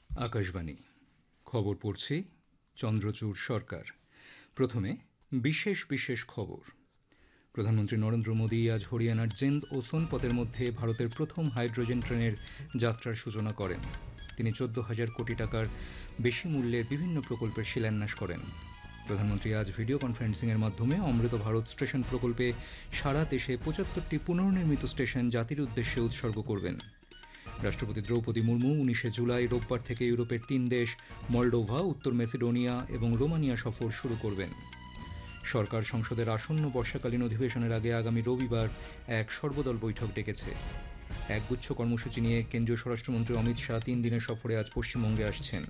আকাশবাণী খবর পড়ছি চন্দ্রচূড় সরকার। প্রথমে বিশেষ বিশেষ খবর। প্রধানমন্ত্রী নরেন্দ্র মোদী আজ হরিয়ানার জিন্দ ও সোনপতের মধ্যে ভারতের প্রথম হাইড্রোজেন ট্রেনের যাত্রার সূচনা করেন। তিনি 14,000 কোটি টাকার বেশি মূল্যের বিভিন্ন প্রকল্পের শিলান্যাস করেন। প্রধানমন্ত্রী আজ ভিডিও কনফারেন্সিংয়ের মাধ্যমে অমৃত ভারত স্টেশন প্রকল্পে সারা দেশে 75টি পুনর্নির্মিত স্টেশন জাতির উদ্দেশ্যে উৎসর্গ করবেন। রাষ্ট্রপতি দ্রৌপদী মুর্মু 19 জুলাই রোববার থেকে ইউরোপের 3 দেশ মলডোভা, উত্তর মেসিডোনিয়া এবং রোমানিয়া সফর শুরু করবেন। সরকার সংসদের আসন্ন বর্ষাকালীন অধিবেশনের আগে আগামী রবিবার এক সর্বদল বৈঠক ডেকেছে। একগুচ্ছ কর্মসূচি নিয়ে কেন্দ্রীয় স্বরাষ্ট্রমন্ত্রী অমিত শাহ 3 দিনের সফরে আজ পশ্চিমবঙ্গে আসছেন।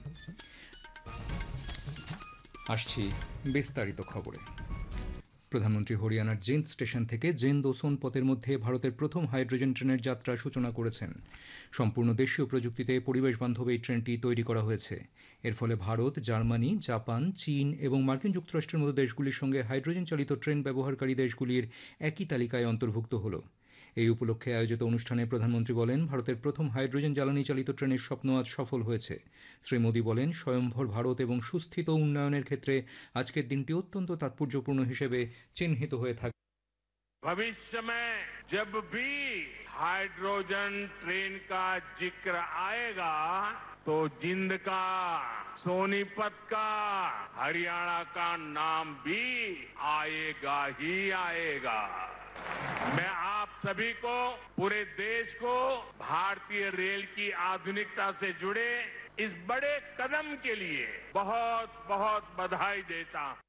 আসছি বিস্তারিত খবরে। প্রধানমন্ত্রী হরিয়ানার জিন্দ স্টেশন থেকে জিন্দ ও সোনপতের মধ্যে ভারতের প্রথম হাইড্রোজেন ট্রেনের যাত্রা সূচনা করেছেন। সম্পূর্ণ দেশীয় প্রযুক্তিতে পরিবেশ বান্ধব এই ট্রেনটি তৈরি করা হয়েছে। এর ফলে ভারত, জার্মানি, জাপান, চীন এবং মার্কিন যুক্তরাষ্ট্রের মতো দেশগুলির সঙ্গে হাইড্রোজেন চালিত ট্রেন ব্যবহারকারী দেশগুলির একই তালিকায় অন্তর্ভুক্ত হল। এই উপলক্ষে আয়োজিত অনুষ্ঠানে প্রধানমন্ত্রী বলেন, ভারতের প্রথম হাইড্রোজেন জ্বালানি চালিত ট্রেনের স্বপ্ন আজ সফল হয়েছে। শ্রী মোদী বলেন, স্বয়ংভর ভারত এবং সুস্থিত উন্নয়নের ক্ষেত্রে আজকের দিনটি অত্যন্ত তাৎপর্যপূর্ণ হিসেবে চিহ্নিত হয়ে থাকে। भविष्य में जब भी हाइड्रोजन ट्रेन का जिक्र आएगा तो जिंद का, सोनीपत का, हरियाणा का नाम भी आएगा ही आएगा। मैं आप सभी को, पूरे देश को भारतीय रेल की आधुनिकता से जुड़े इस बड़े कदम के लिए बहुत बहुत बधाई देता हूं।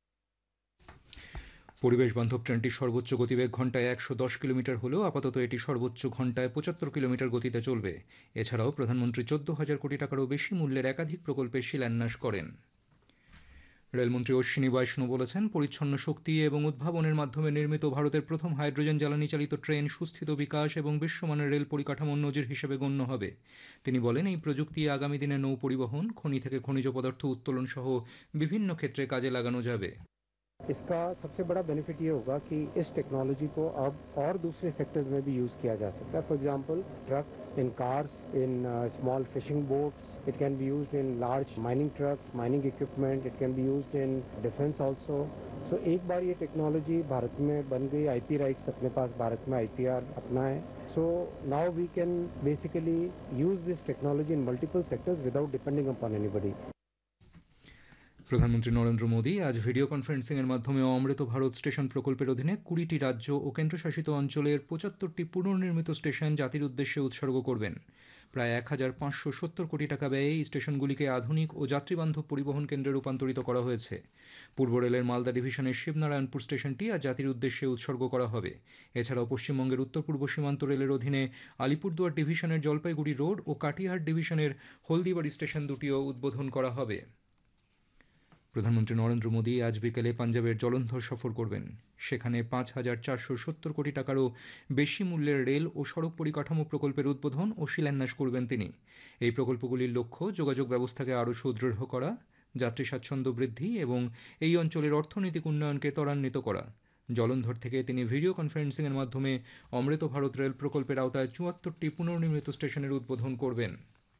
পরিবেশ বান্ধব ট্রেনটির সর্বোচ্চ গতিবেগ ঘন্টায় 110 কিলোমিটার হলেও আপাতত এটি সর্বোচ্চ ঘন্টায় 75 কিলোমিটার গতিতে চলবে। এছাড়াও প্রধানমন্ত্রী 14,000 কোটি টাকারও বেশি মূল্যের একাধিক প্রকল্পের শিলান্যাস করেন। রেলমন্ত্রী অশ্বিনী বৈষ্ণব বলেছেন, পরিচ্ছন্ন শক্তি এবং উদ্ভাবনের মাধ্যমে নির্মিত ভারতের প্রথম হাইড্রোজেন জ্বালানি চালিত ট্রেন সুস্থিত বিকাশ এবং বিশ্বমানের রেল পরিকাঠামোর নজির হিসেবে গণ্য হবে। তিনি বলেন, এই প্রযুক্তি আগামী দিনে নৌ পরিবহন, খনি থেকে খনিজ পদার্থ উত্তোলন সহ বিভিন্ন ক্ষেত্রে কাজে লাগানো যাবে। इसका सबसे बड़ा बेनिफिट ये होगा कि इस टेक्नोलॉजी को अब और दूसरे सेक्टर्स में भी यूज किया जा सकता है। For example truck, in cars, in small fishing boats, it can be used in large mining trucks, mining equipment, it can be used in defence also. सो एक बार ये टेक्नोलॉजी भारत में बन गई, आईपी राइट्स अपने पास भारत में आईपीआर अपना है। So now we can basically use this technology in multiple sectors without depending upon anybody. প্রধানমন্ত্রী নরেন্দ্র মোদী আজ ভিডিও কনফারেন্সিংয়ের মাধ্যমে অমৃত ভারত স্টেশন প্রকল্পের অধীনে 20টি রাজ্য ও কেন্দ্রশাসিত অঞ্চলের 75টি পুনর্নির্মিত স্টেশন জাতির উদ্দেশ্যে উৎসর্গ করবেন। প্রায় 1,570 কোটি টাকা ব্যয়ে এই স্টেশনগুলিকে আধুনিক ও যাত্রীবান্ধব পরিবহন কেন্দ্রে রূপান্তরিত করা হয়েছে। পূর্ব রেলের মালদা ডিভিশনের শিবনারায়ণপুর স্টেশনটি আজ জাতির উদ্দেশ্যে উৎসর্গ করা হবে। এছাড়াও পশ্চিমবঙ্গের উত্তর পূর্ব সীমান্ত রেলের অধীনে আলিপুরদুয়ার ডিভিশনের জলপাইগুড়ি রোড ও কাটিহার ডিভিশনের হলদিবাড়ি স্টেশন দুটিও উদ্বোধন করা হবে। প্রধানমন্ত্রী নরেন্দ্র মোদী আজ বিকেলে পাঞ্জাবের জলন্ধর সফর করবেন। সেখানে 5,470 কোটি টাকারও বেশি মূল্যের রেল ও সড়ক পরিকাঠামো প্রকল্পের উদ্বোধন ও শিলান্যাস করবেন তিনি। এই প্রকল্পগুলির লক্ষ্য যোগাযোগ ব্যবস্থাকে আরও সুদৃঢ় করা, যাত্রী স্বাচ্ছন্দ্য বৃদ্ধি এবং এই অঞ্চলের অর্থনৈতিক উন্নয়নকে ত্বরান্বিত করা। জলন্ধর থেকে তিনি ভিডিও কনফারেন্সিংয়ের মাধ্যমে অমৃত ভারত রেল প্রকল্পের আওতায় 74টি পুনর্নির্মিত স্টেশনের উদ্বোধন করবেন।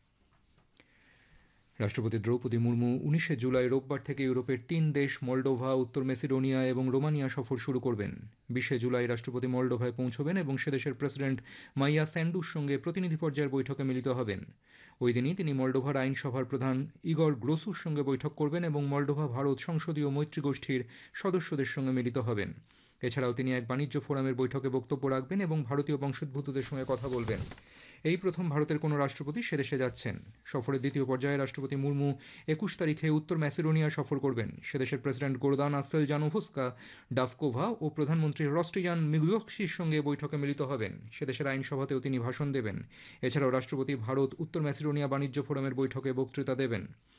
রাষ্ট্রপতি দ্রৌপদী মুর্মু 19 জুলাই রোববার থেকে ইউরোপের 3 দেশ মলডোভা, উত্তর মেসিডোনিয়া এবং রোমানিয়া সফর শুরু করবেন। 20 জুলাই রাষ্ট্রপতি মলডোভায় পৌঁছবেন এবং সেদেশের প্রেসিডেন্ট মাইয়া স্যান্ডুর সঙ্গে প্রতিনিধি পর্যায়ের বৈঠকে মিলিত হবেন। ওই দিনই তিনি মলডোভার আইনসভার প্রধান ইগর গ্রোসুর সঙ্গে বৈঠক করবেন এবং মলডোভা ভারত সংসদীয় মৈত্রী গোষ্ঠীর সদস্যদের সঙ্গে মিলিত হবেন। এছাড়াও তিনি এক বাণিজ্য ফোরামের বৈঠকে বক্তব্য রাখবেন এবং ভারতীয় বংশোদ্ভূতদের সঙ্গে কথা বলবেন। এই প্রথম ভারতের কোনো রাষ্ট্রপতি সেদেশে যাচ্ছেন। সফরের দ্বিতীয় পর্যায়ে রাষ্ট্রপতি মুর্মু 21 তারিখে উত্তর ম্যাসিডোনিয়া সফর করবেন। সেদেশের প্রেসিডেন্ট গোরদানা সেলজানোভস্কা ডাভকোভা ও প্রধানমন্ত্রী রস্টিয়ান মিগ্লোক্সির সঙ্গে বৈঠকে মিলিত হবেন। সেদেশের আইনসভাতেও তিনি ভাষণ দেবেন। এছাড়াও রাষ্ট্রপতি ভারত উত্তর ম্যাসিডোনিয়া বাণিজ্য ফোরামের বৈঠকে বক্তৃতা দেবেন।